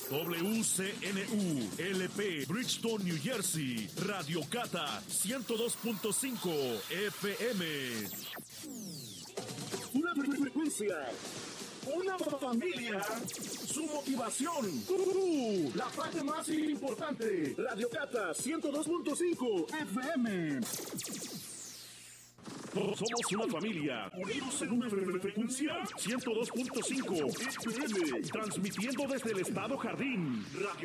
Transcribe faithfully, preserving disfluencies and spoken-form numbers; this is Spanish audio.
W C N U L P Bridgeton, New Jersey. Radio Cata ciento dos punto cinco F M. Una frecuencia, una familia, su motivación, uh, la parte más importante. Radio Cata ciento dos punto cinco F M. Somos una familia, unidos en una frecuencia ciento dos punto cinco F M, transmitiendo desde el Estado Jardín. Radio